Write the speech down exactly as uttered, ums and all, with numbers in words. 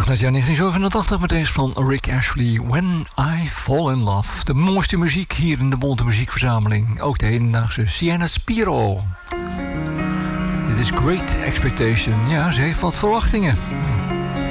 Terug naar het jaar negentien zevenentachtig met deze van Rick Ashley, When I Fall in Love. De mooiste muziek hier in de Bonte Muziekverzameling. Ook de hedendaagse Sienna Spiro. Dit is Great Expectation. Ja, ze heeft wat verwachtingen.